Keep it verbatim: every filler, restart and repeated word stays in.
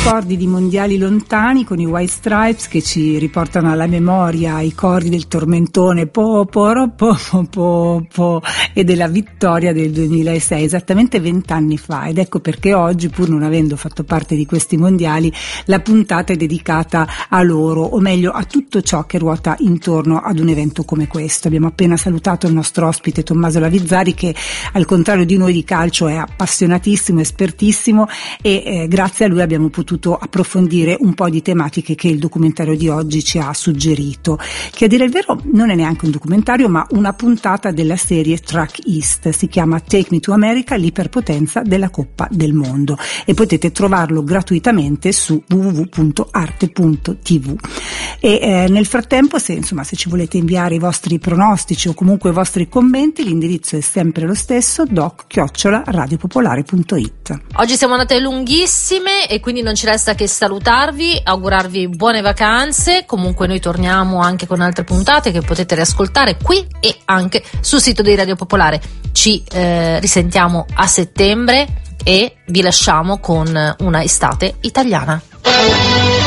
ricordi di mondiali lontani con i White Stripes che ci riportano alla memoria i cordi del tormentone po po po po po, po e della vittoria del duemilasei, esattamente vent'anni fa, ed ecco perché oggi, pur non avendo fatto parte di questi mondiali, la puntata è dedicata a loro, o meglio a tutto ciò che ruota intorno ad un evento come questo. Abbiamo appena salutato il nostro ospite Tommaso Lavizzari, che al contrario di noi di calcio è appassionatissimo, espertissimo, e eh, grazie a lui abbiamo potuto approfondire un po' di tematiche che il documentario di oggi ci ha suggerito, che a dire il vero non è neanche un documentario ma una puntata della serie Track East. Si chiama Take Me to America, l'iperpotenza della Coppa del Mondo, e potete trovarlo gratuitamente su w w w punto arte punto t v. E eh, nel frattempo, se insomma se ci volete inviare i vostri pronostici o comunque i vostri commenti, l'indirizzo è sempre lo stesso: doc chiocciola radiopopolare punto it. Oggi siamo andate lunghissime e quindi non ci resta che salutarvi, augurarvi buone vacanze. Comunque noi torniamo anche con altre puntate che potete riascoltare qui e anche sul sito di Radio Popolare. Ci eh, risentiamo a settembre e vi lasciamo con una estate italiana.